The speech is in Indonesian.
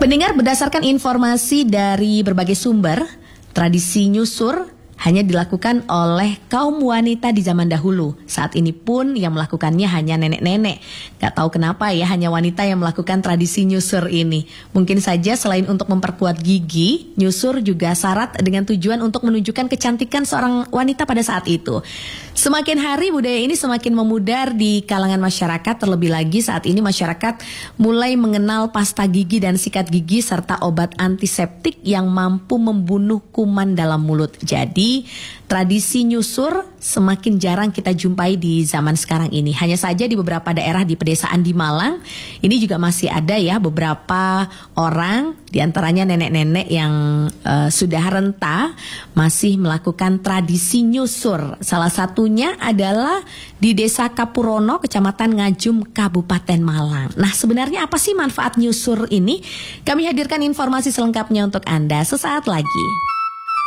Pendengar, berdasarkan informasi dari berbagai sumber, tradisi nyusur hanya dilakukan oleh kaum wanita di zaman dahulu. Saat ini pun yang melakukannya hanya nenek-nenek. Gak tahu kenapa ya, hanya wanita yang melakukan tradisi nyusur ini. Mungkin saja selain untuk memperkuat gigi, nyusur juga syarat dengan tujuan untuk menunjukkan kecantikan seorang wanita pada saat itu. Semakin hari budaya ini semakin memudar di kalangan masyarakat, terlebih lagi saat ini masyarakat mulai mengenal pasta gigi dan sikat gigi serta obat antiseptik yang mampu membunuh kuman dalam mulut. Jadi, tradisi nyusur semakin jarang kita jumpai di zaman sekarang ini. Hanya saja di beberapa daerah di pedesaan di Malang, ini juga masih ada ya beberapa orang, diantaranya nenek-nenek yang sudah renta, masih melakukan tradisi nyusur. Salah satunya adalah di Desa Kapurono, Kecamatan Ngajum, Kabupaten Malang. Nah, sebenarnya apa sih manfaat nyusur ini? Kami hadirkan informasi selengkapnya untuk Anda sesaat lagi.